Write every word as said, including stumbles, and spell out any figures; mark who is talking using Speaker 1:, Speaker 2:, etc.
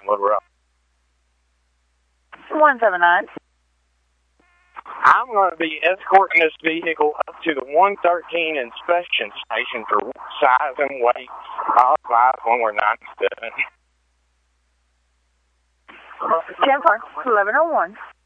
Speaker 1: What we're up.
Speaker 2: one seven nine.
Speaker 1: I'm going to be escorting this vehicle up to the one thirteen inspection station for size and weight. I'll advise when we're ninety-seven.
Speaker 2: ten four, eleven oh one.